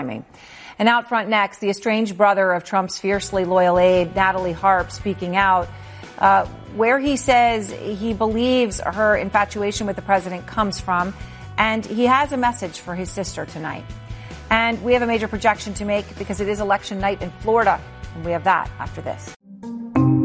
And out front next, the estranged brother of Trump's fiercely loyal aide, Natalie Harp, speaking out, where he says he believes her infatuation with the president comes from, and he has a message for his sister tonight. And we have a major projection to make because it is election night in Florida, and we have that after this.